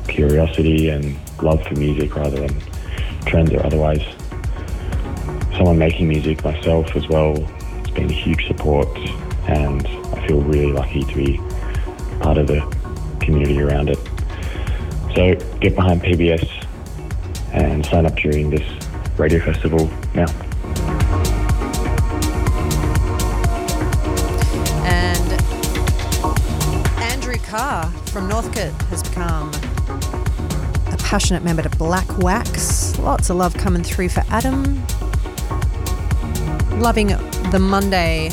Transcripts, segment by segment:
curiosity and love for music rather than trends or otherwise. Someone making music myself as well, it's been a huge support, and I feel really lucky to be part of the community around it. So get behind PBS and sign up during this radio festival now. And Andrew Carr from Northcote has become a passionate member to Black Wax. Lots of love coming through for Adam. Loving the Monday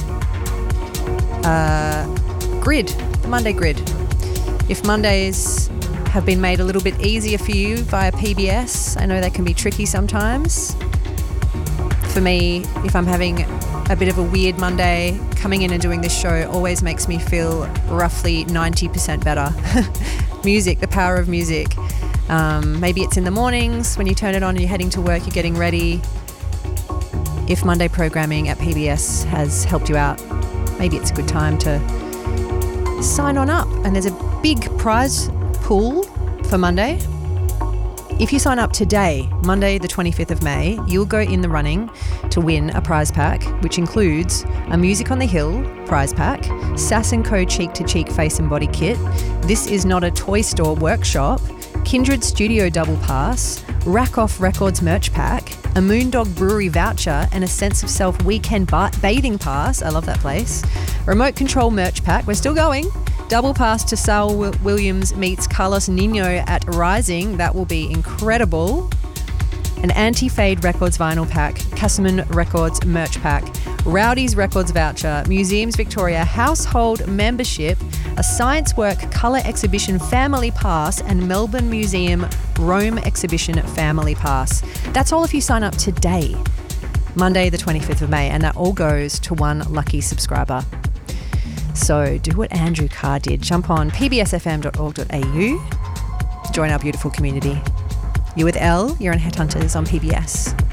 grid, the Monday grid. If Mondays have been made a little bit easier for you via PBS, I know they can be tricky sometimes. For me, if I'm having a bit of a weird Monday, coming in and doing this show always makes me feel roughly 90% better. Music, the power of music. Maybe it's in the mornings when you turn it on and you're heading to work, you're getting ready. If Monday programming at PBS has helped you out, maybe it's a good time to sign on up. And there's a big prize pool for Monday. If you sign up today, Monday the 25th of May, you'll go in the running to win a prize pack, which includes a Music on the Hill prize pack, Sass & Co Cheek to Cheek Face and Body Kit, This Is Not a Toy Store workshop, Kindred Studio Double Pass, Rack Off Records merch pack, a Moondog Brewery voucher, and a Sense of Self weekend bathing pass. I love that place. Remote control merch pack. We're still going. Double pass to Saul Williams meets Carlos Nino at Rising. That will be incredible. An Anti-Fade Records vinyl pack, Cassaman Records merch pack, Rowdy's Records voucher, Museums Victoria household membership, a Science Work colour exhibition family pass, and Melbourne Museum Rome exhibition family pass. That's all if you sign up today, Monday the 25th of May, and that all goes to one lucky subscriber. So do what Andrew Carr did. Jump on pbsfm.org.au. Join our beautiful community. You're with Elle, you're on Headhunters on PBS.